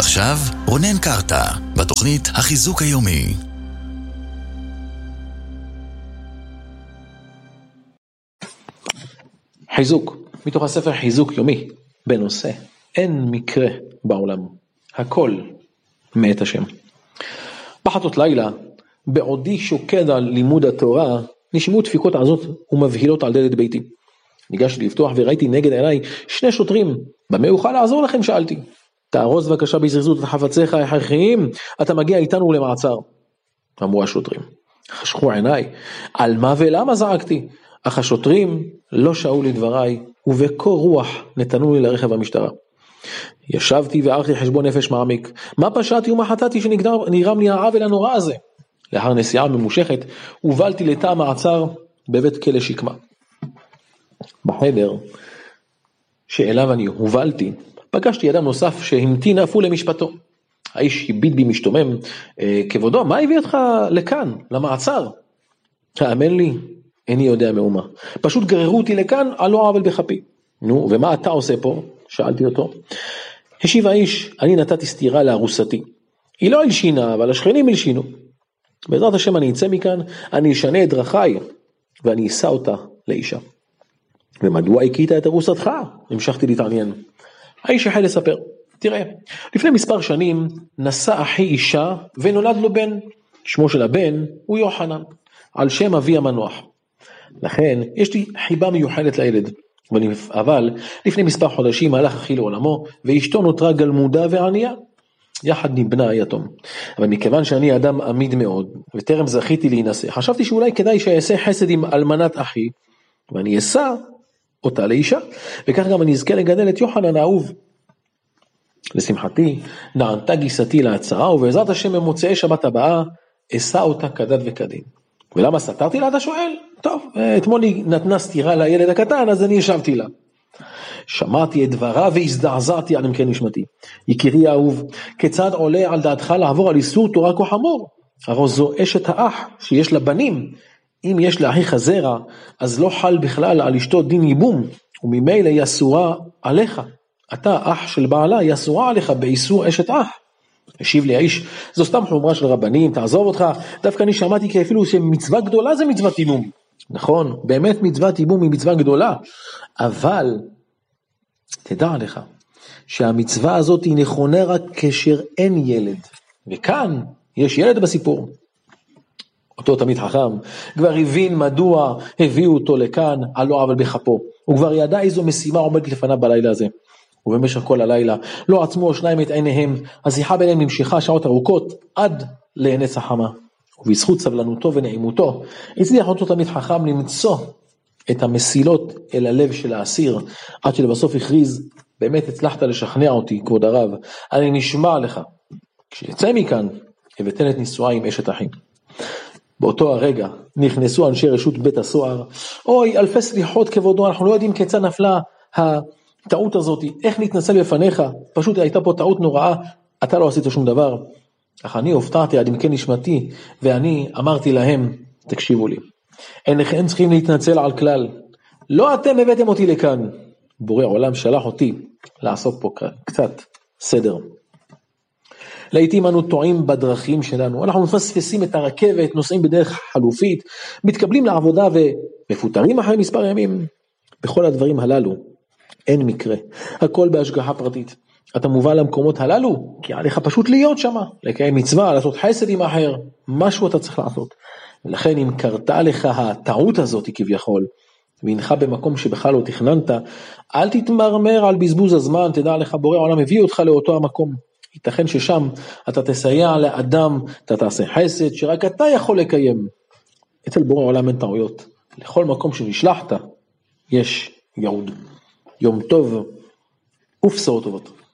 ועכשיו, רונן קרטה, בתוכנית החיזוק היומי. חיזוק, מתוך הספר חיזוק יומי, בנושא, אין מקרה בעולם, הכל מאת השם. בחצות לילה, בעודי שוקד על לימוד התורה, נשמעו דפיקות עזות ומבהילות על דלת ביתי. ניגשתי לפתוח וראיתי נגד עיניי שני שוטרים. במה אוכל לעזור לכם? שאלתי. תארוז בבקשה בזריזות את חפציך ההכרחיים, אתה מגיע איתנו למעצר. אמרו השוטרים. חשכו עיניי, על מה ולמה זעקתי? אך השוטרים לא שעו לדבריי, ובקור רוח נתנו לי לרכב המשטרה. ישבתי וערכתי חשבון נפש מעמיק. מה פשעתי ומה חטאתי שנגרם לי העוול הנורא הזה? לאחר נסיעה ממושכת, הובלתי לתא מעצר בבית כלא שקמה. בחדר שאליו אני הובלתי, פגשתי אדם נוסף שהמתין אף הוא למשפטו. האיש הביט בי משתומם, כבודו, מה הביא אותך לכאן, למעצר? האמן לי, איני יודע מאומה. פשוט גררו אותי לכאן על לא עוול בכפי. נו, ומה אתה עושה פה? שאלתי אותו. השיב האיש, אני נתתי סתירה לארוסתי. היא לא הלשינה, אבל השכנים הלשינו. בעזרת השם אני אצא מכאן, אני אשנה את דרכיי, ואני אשא אותה לאישה. ומדוע הכית את ארוסתך? המשכתי להתעניין. האיש החל לספר. תראה, לפני מספר שנים נשא אחי אישה ונולד לו בן. שמו של הבן הוא יוחנן, על שם אבי המנוח. לכן יש לי חיבה מיוחדת לילד. אבל לפני מספר חודשים הלך אחי לעולמו, ואשתו נותרה גלמודה וענייה, יחד עם בנה היתום. אבל מכיוון שאני אדם עמיד מאוד, וטרם זכיתי להינשא, חשבתי שאולי כדאי שיעשה חסד עם אלמנת אחי, ואני אשא אותה לאישה, וכך גם אני אזכה לגדל את יוחנן האהוב. לשמחתי, נענתה גיסתי להצעה, ובעזרת השם במוצאי שבת הבאה, אשא אותה כדת וכדין. ולמה סתרתי לה? אתה שואל? טוב, אתמול היא נתנה סתירה לילד הקטן, אז אני ישבתי לה. שמעתי את דברה והזדעזעתי על עמקי נשמתי. יקירי האהוב, כיצד עולה על דעתך לעבור על איסור תורה כה חמור? הרי זו אשת האח שיש לה בנים. אם יש לאחיך זרע, אז לא חל בכלל על אשתו דין ייבום, וממילא היא אסורה עליך. אתה אח של בעלה, היא אסורה עליך באיסור אשת אח. השיב לי האיש, זו סתם חומרה של רבנים, תעזוב אותך, דווקא אני שמעתי כי אפילו שמצווה גדולה זה מצוות ייבום. נכון, באמת מצוות ייבום היא מצווה גדולה, אבל תדע לך שהמצווה הזאת היא נכונה רק כאשר אין ילד, וכאן יש ילד בסיפור. אותו תמיד חכם כבר הבין מדוע הביאו אותו לכאן על לא עוול בכפו, הוא כבר ידע איזו משימה עומדת לפניו בלילה הזה. ובמשך כל הלילה לא עצמו השניים את עיניהם, השיחה ביניהם נמשכה שעות ארוכות עד לעינץ החמה, ובזכות סבלנותו ונעימותו הצליח אותו תמיד חכם למצוא את המסילות אל הלב של האסיר, עד שלבסוף הכריז, באמת הצלחת לשכנע אותי כבוד הרב, אני נשמע לך, כשיצא מכאן הבטל את נישואי עם אשת אחים. באותו הרגע נכנסו אנשי רשות בית הסוהר, אוי אלפי סליחות כבודו, אנחנו לא יודעים כיצד נפלה הטעות הזאת, איך נתנצל בפניך, פשוט הייתה פה טעות נוראה, אתה לא עשית שום דבר. אך אני הופתעתי עד עמקי נשמתי, ואני אמרתי להם, תקשיבו לי, אינכם צריכים להתנצל על כלל, לא אתם הבאתם אותי לכאן, בורא עולם שלח אותי לעשות פה קצת סדר. לעתים אנו טועים בדרכים שלנו, אנחנו מפספסים את הרכבת, נוסעים בדרך חלופית, מתקבלים לעבודה ומפוטרים אחרי מספר ימים. בכל הדברים הללו אין מקרה, הכל בהשגחה פרטית. אתה מובא למקומות הללו, כי עליך פשוט להיות שם, לקיים מצווה, לעשות חסד עם אחר, משהו אתה צריך לעשות. ולכן אם קרתה לך הטעות הזאת כביכול, והנך במקום שבכלל לא תכננת, אל תתמרמר על בזבוז הזמן, תדע לך בורא העולם הביא אותך לאותו המקום. ייתכן ששם אתה תסייע לאדם, אתה תעשה חסד שרק אתה יכול לקיים. אצל בורא העולם אין טעויות. לכל מקום שנשלחת, יש ייעוד. יום טוב ובשורות טובות.